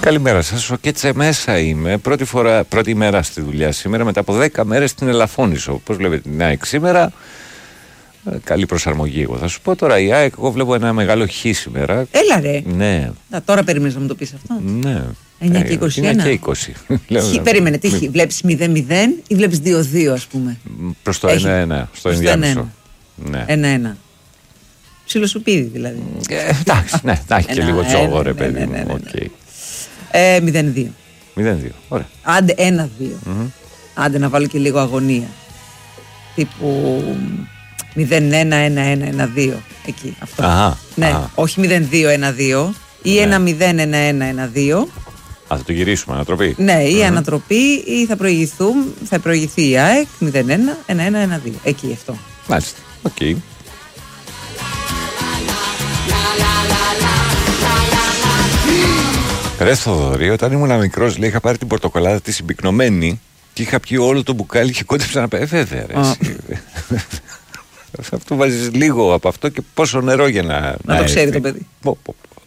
Καλημέρα σας. Ο Κέτσε μέσα είμαι. Πρώτη μέρα στη δουλειά σήμερα, μετά από 10 μέρες στην Ελαφώνησο. Πώς βλέπετε την ΑΕΚ σήμερα? Καλή προσαρμογή, εγώ θα σου πω τώρα. Η ΑΕΚ, εγώ βλέπω ένα μεγάλο χ σήμερα. Έλα ρε. Ναι. Τώρα περίμενες να μου το πεις αυτό. Ναι. 9 και 21. 9 και 20. Περίμενε, τι χ, βλέπεις 0-0 ή βλέπεις 2-2 ας πούμε? Προς το 1-1, στο ενδιάμεσο. 1-1. Ψιλοσουπίδι δηλαδή. Εντάξει, ναι, να έχει και λίγο τζόγο ρε παιδί μου. 0-2. 0-2, ωραία. Άντε 1-2. Άντε να βάλω και λίγο αγωνία. Τύπου 0-1, 1-1, 1-2. Εκεί, αυτό. Ναι, όχι 0-2, 1-2 ή 1-0, 1-1, 1-2. Θα το γυρίσουμε, ανατροπή. Ναι, ή ανατροπή ή θα προηγηθεί η ΑΕΚ 0-1, 1-1, 1-2. Εκεί αυτό. Μάλιστα, οκ. Ρε Θοδωρή, όταν ήμουν μικρός, λέει, είχα πάρει την πορτοκαλάδα τη συμπυκνωμένη και είχα πιει όλο το μπουκάλι και κόντεψα να πει. Βέβαια, ρε. Αυτό βάζεις λίγο από αυτό και πόσο νερό για να το ξέρει το παιδί.